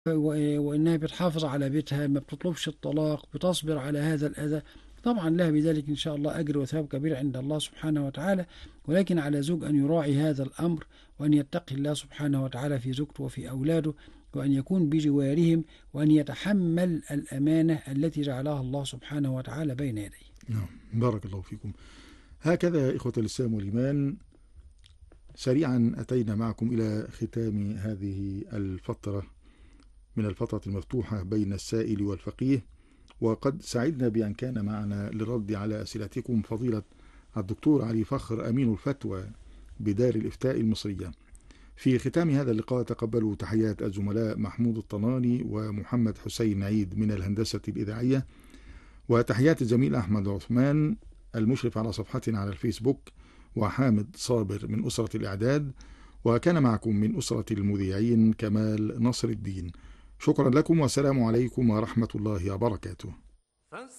وإنها بتحافظ على بيتها، ما بتطلبش الطلاق، بتصبر على هذا الأذى، طبعا لها بذلك إن شاء الله أجر وثواب كبير عند الله سبحانه وتعالى. ولكن على زوج أن يراعي هذا الأمر، وأن يتقي الله سبحانه وتعالى في زوجته وفي أولاده، وأن يكون بجوارهم، وأن يتحمل الأمانة التي جعلها الله سبحانه وتعالى بين يديه. نعم، بارك الله فيكم. هكذا إخوة الإسلام والإيمان، سريعا أتينا معكم إلى ختام هذه الفترة من الفترة المفتوحة بين السائل والفقيه، وقد سعدنا بأن كان معنا للرد على أسئلتكم فضيلة الدكتور علي فخر أمين الفتوى بدار الإفتاء المصرية. في ختام هذا اللقاء تقبلوا تحيات الزملاء محمود الطناني ومحمد حسين عيد من الهندسة الإذاعية، وتحيات الزميل أحمد عثمان المشرف على صفحتنا على الفيسبوك، وحامد صابر من أسرة الإعداد، وكان معكم من أسرة المذيعين كمال نصر الدين. شكرا لكم، والسلام عليكم ورحمة الله وبركاته.